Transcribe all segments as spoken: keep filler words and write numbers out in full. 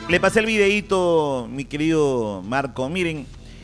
Le pasé el videíto, mi querido Marco. Miren,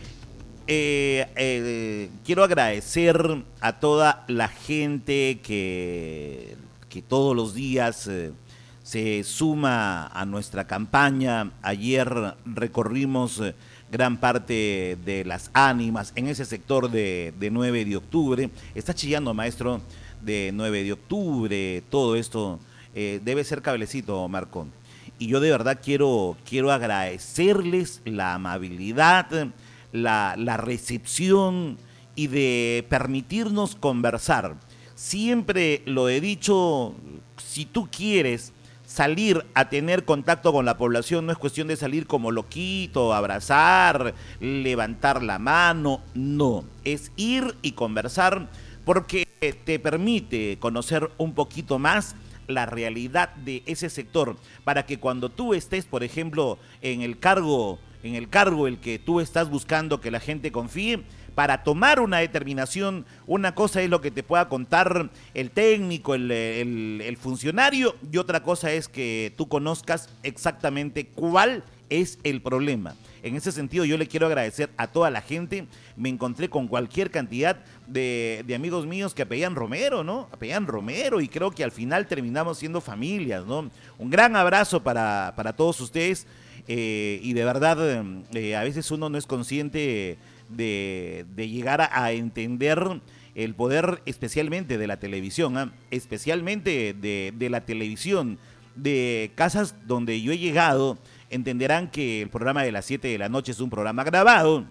eh, eh, quiero agradecer a toda la gente que, que todos los días eh, se suma a nuestra campaña. Ayer recorrimos eh, gran parte de las ánimas en ese sector de, de nueve de octubre. Está chillando, maestro, de nueve de octubre, todo esto. Eh, debe ser cablecito, Marco. Y yo de verdad quiero, quiero agradecerles la amabilidad, la, la recepción y de permitirnos conversar. Siempre lo he dicho, si tú quieres salir a tener contacto con la población, no es cuestión de salir como loquito, abrazar, levantar la mano, no. Es ir y conversar porque te permite conocer un poquito más la realidad de ese sector, para que cuando tú estés, por ejemplo, en el cargo, en el cargo el que tú estás buscando que la gente confíe, para tomar una determinación, una cosa es lo que te pueda contar el técnico, el, el, el funcionario, y otra cosa es que tú conozcas exactamente cuál es el problema. En ese sentido, yo le quiero agradecer a toda la gente. Me encontré con cualquier cantidad de, de amigos míos que apellían Romero, ¿no? Apellían Romero, y creo que al final terminamos siendo familias, ¿no? Un gran abrazo para, para todos ustedes, eh, y de verdad, eh, a veces uno no es consciente de, de llegar a, a entender el poder especialmente de la televisión, ¿eh? especialmente de, de la televisión, de casas donde yo he llegado. Entenderán que el programa de las siete de la noche es un programa grabado.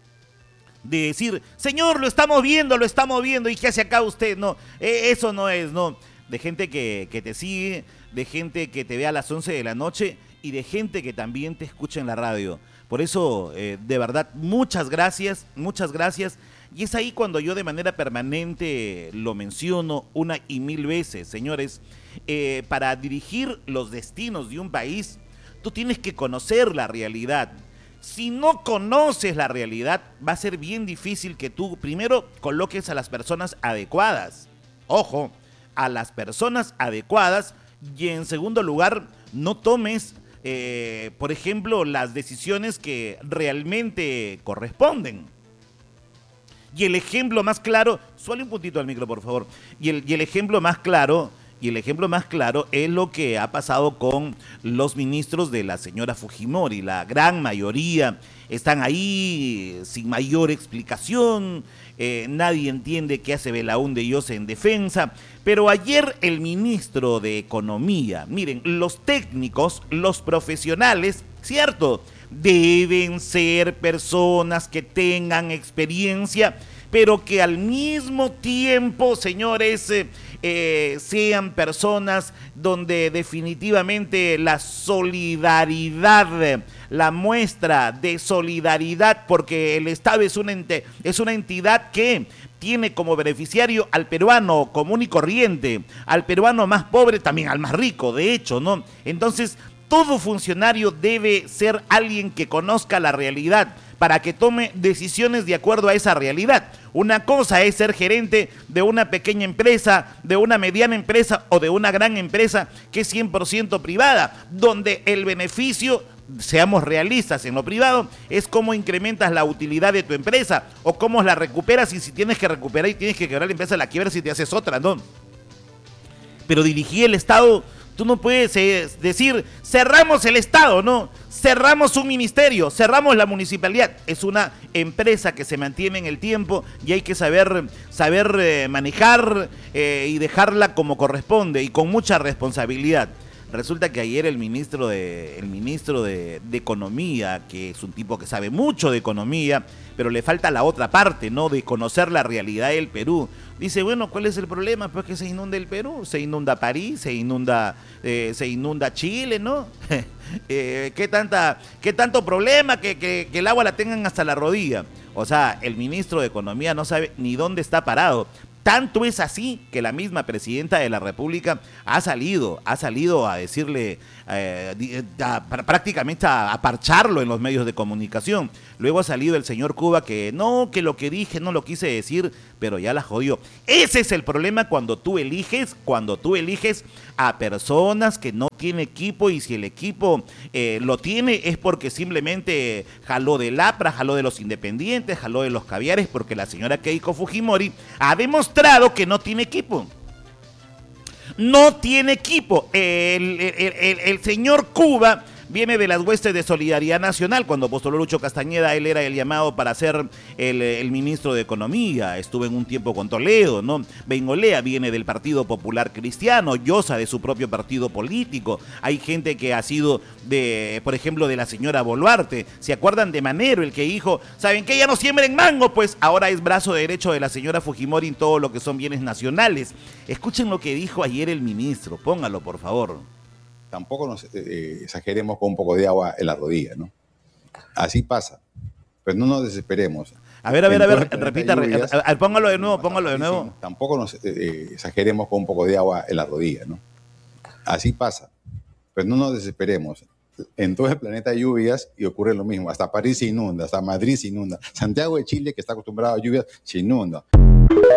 De decir, señor, lo estamos viendo, lo estamos viendo, ¿y qué hace acá usted? No, eh, eso no es, no. De gente que, que te sigue, de gente que te ve a las once de la noche y de gente que también te escucha en la radio. Por eso, eh, de verdad, muchas gracias, muchas gracias. Y es ahí cuando yo de manera permanente lo menciono una y mil veces, señores. Eh, para dirigir los destinos de un país, tú tienes que conocer la realidad. Si no conoces la realidad, va a ser bien difícil que tú primero coloques a las personas adecuadas. Ojo, a las personas adecuadas. Y en segundo lugar, no tomes, eh, por ejemplo, las decisiones que realmente corresponden. Y el ejemplo más claro, suele un puntito al micro, por favor. Y el, y el ejemplo más claro... Y el ejemplo más claro es lo que ha pasado con los ministros de la señora Fujimori. La gran mayoría están ahí sin mayor explicación. Eh, nadie entiende qué hace Belaúnde Yose en defensa. Pero ayer el ministro de Economía, miren, los técnicos, los profesionales, ¿cierto? Deben ser personas que tengan experiencia, pero que al mismo tiempo, señores, eh, eh, sean personas donde definitivamente la solidaridad, la muestra de solidaridad, porque el Estado es una, ente, es una entidad que tiene como beneficiario al peruano común y corriente, al peruano más pobre, también al más rico, de hecho, ¿no? Entonces, todo funcionario debe ser alguien que conozca la realidad para que tome decisiones de acuerdo a esa realidad. Una cosa es ser gerente de una pequeña empresa, de una mediana empresa o de una gran empresa que es cien por ciento privada, donde el beneficio, seamos realistas, en lo privado es cómo incrementas la utilidad de tu empresa o cómo la recuperas, y si tienes que recuperar y tienes que quebrar la empresa, la quiebras y te haces otra, ¿no? Pero dirigir el Estado, tú no puedes eh, decir, cerramos el Estado, no, cerramos un ministerio, cerramos la municipalidad. Es una empresa que se mantiene en el tiempo y hay que saber, saber eh, manejar eh, y dejarla como corresponde y con mucha responsabilidad. Resulta que ayer el ministro de, el ministro de, de Economía, que es un tipo que sabe mucho de economía, pero le falta la otra parte, ¿no? De conocer la realidad del Perú. Dice, bueno, ¿cuál es el problema? Pues que se inunda el Perú, se inunda París, se inunda, eh, se inunda Chile, ¿no? eh, ¿qué, tanta, ¿Qué tanto problema que, que, que el agua la tengan hasta la rodilla? O sea, el ministro de Economía no sabe ni dónde está parado. Tanto es así que la misma presidenta de la República ha salido, ha salido a decirle, eh, a, prácticamente a, a parcharlo en los medios de comunicación. Luego ha salido el señor Cuba que no, que lo que dije no lo quise decir, pero ya la jodió. Ese es el problema cuando tú eliges, cuando tú eliges a personas que no tienen equipo, y si el equipo eh, lo tiene es porque simplemente jaló del APRA, jaló de los independientes, jaló de los caviares, porque la señora Keiko Fujimori ha demostrado que no tiene equipo. No tiene equipo. El, el, el, el señor Cuba viene de las huestes de Solidaridad Nacional. Cuando postuló Lucho Castañeda, él era el llamado para ser el, el ministro de Economía. Estuvo en un tiempo con Toledo, ¿no? Bengolea viene del Partido Popular Cristiano, Llosa de su propio partido político. Hay gente que ha sido, de, por ejemplo, de la señora Boluarte. ¿Se acuerdan de Manero, el que dijo, ¿saben qué? Ya no siembren mango, pues ahora es brazo derecho de la señora Fujimori en todo lo que son bienes nacionales. Escuchen lo que dijo ayer el ministro, póngalo por favor. Tampoco nos eh, exageremos con un poco de agua en la rodilla, ¿no? Así pasa, pero no nos desesperemos. A ver, a ver, a ver, repita, lluvias, a ver, póngalo de nuevo, póngalo de nuevo. Tampoco nos eh, exageremos con un poco de agua en la rodilla, ¿no? Así pasa, pero no nos desesperemos. En todo el planeta hay lluvias y ocurre lo mismo. Hasta París se inunda, hasta Madrid se inunda. Santiago de Chile, que está acostumbrado a lluvias, se inunda.